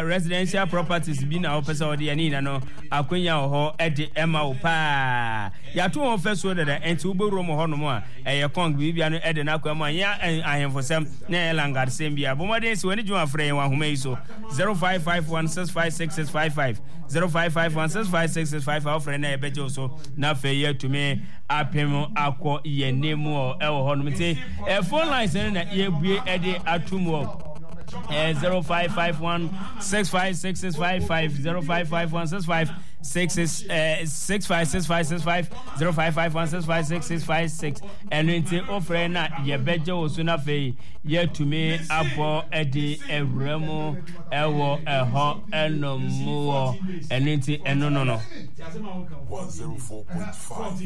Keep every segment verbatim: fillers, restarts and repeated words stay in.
residential properties bi na opesa odi ani na no akonya ho e de ema wo pa ya to ho feso de de enti uberu mo ho no mo a eye kong bi bia no e de na kwama ya ahemfosem na e langard sem bia bomode si wani juma frɛ wa homa yi so zero five five one six five six six five five zero five five one six five six six five five frɛ na e beje so na fe ye tumi apem akọ ye nemu o e wo ho no mti e phone lines na ye bue e de atumo Uh, zero five five one six five six six five five zero five five one six five six six uh, six five six five six five zero five five one six five six six five six and into offer na ye beje wo so na fe ye tumi abo edi ewremo ewo eho enomo and into eno no no one oh four point five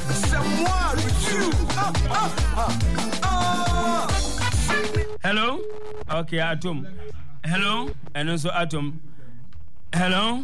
Hello. Okay, Atom. Hello. And also Atom. Hello.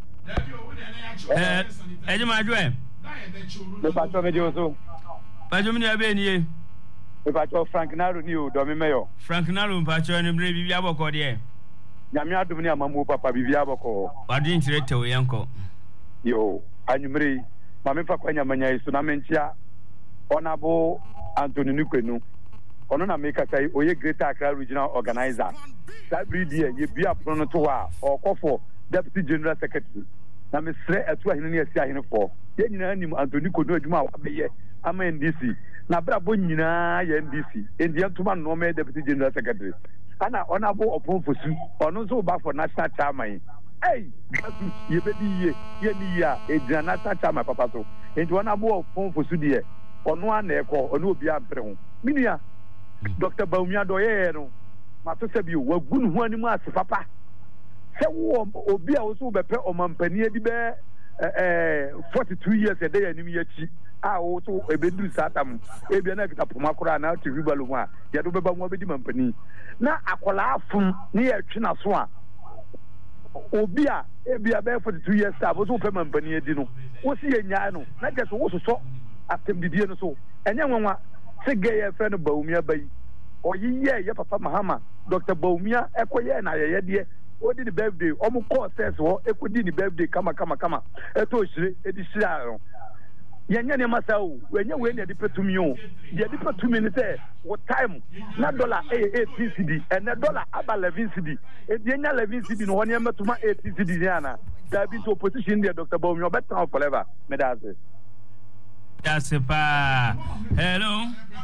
Eh, eje ma adwe. Me pato me joso. Pato me abe ni e. Me pato Frank Naro ni o do me meyo. Frank Naro pato ni bre bibia boko de. Nyame adum ni amamu papa bibia boko. Wadi ntirete wo yanko. Yo, anyumre. Ma me fa kwanya manya isu na mentia. Honorable Anthony Nukwenu. Ono na make say oye Greater Accra Regional Organizer. That breed here ye bia prono to wa okofo Deputy General Secretary. Na me sre etu ahene ne asia ahene fo. Ye nyina nim Anthony Kono adwuma wa be ye ama N D C. Na bra bo nyina ye N D C. Endi antuma no me Deputy General Secretary. Ana ona bo oponfosu. Ono so ba for national chairman. Hey, ye be di ye ye ni ya e di national chairman papa so. Endi ona bo oponfosu de. Ono ana ekọ ono obi ampre ho. Minia Doctor Baumia doye no mato sebi wo gunu ho animu ase papa se wo obi a wo so be pe omampani edi be eh forty-two years e dey anim yachi a wo so ebedu satam e bia na kita poma kora na ti ribalo mu a ye do beba mu abedi mampani na akola afun ne ye twe na so a obi a e bia be forty-two years a wo so pe mampani edi no wo si ye nya no na je so wo so atem didie no so enye nwanwa se gay friend Baumia bay oyi ye ye papa Mahama Doctor Baumia ekoye na ye de odi the birthday omo call says wo ekodi ni birthday kama kama kama eto hire edi hire aro yenye ne masa o wenye we ne de petumi o de de petumi ni say wo time na dollar eighteen cedi and na dollar aba eleven cedi edi enya eleven cedi no woni emetuma eighteen cedi ni ana da bi to opposition there Doctor Baumia better forever me da say. That's a pa. Hello.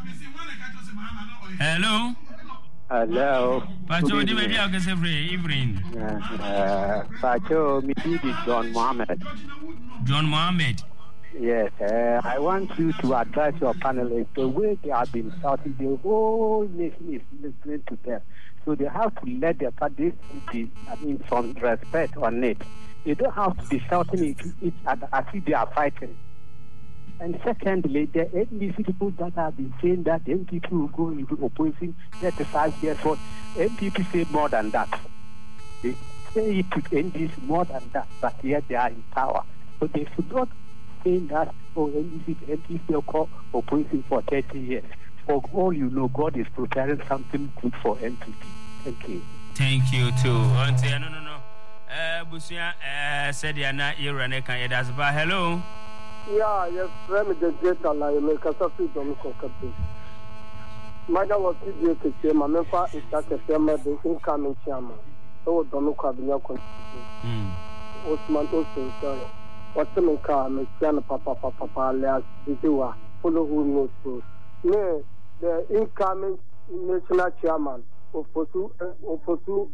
Hello. Hello. Pacho, di maybe I can say free evening. Pacho, me did John Mohammed. John Mohammed. Yes, uh, I want you to address your panelists the way they have been shouting. The whole nation is listening to them, so they have to let their parties be, I mean, some respect on it. They don't have to be shouting into each other as if they are fighting. And secondly, the N D C people that have been saying that the N P P will go into opposition thirty-five years old, N P P say more than that. They say it to N D C more than that, but yet they are in power. So they should not say that, oh, N D C, N P P will call opposition for thirty years. For all you know, God is preparing something good for N P P. Thank you. Thank you, too. No, no, no. Uh, Busia said, you're not here, and I can't. Hello. Yeah, yes, friend, the data like make us a few dollars of capital. Mother was T J K, my member is that a family, the incoming chairman. So, don't look at the constitution. Osman Osen, sorry. What's the main car, Messiana Papa Papa, last video, follow who knows so. No, the incoming national chairman of Posu, of Posu.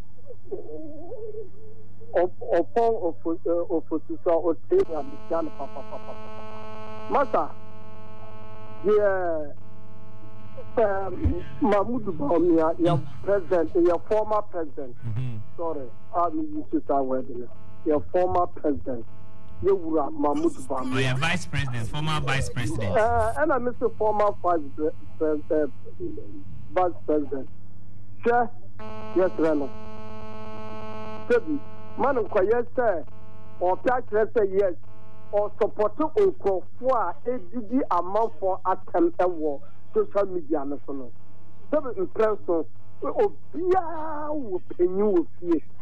Upon opposition or take and stand papa papa Masa yeah Mahmoud Baumia your president your former president sorry I'm used to that word your former president you were Mahmoud Baumia oh yeah vice president former vice president uh, and I Mister former vice president vice president sure yes Reno Sebi man nkoye say or catch say yes or support unko for a didi amount for atem ewo social media no so no so in person obia wo penyu wo fie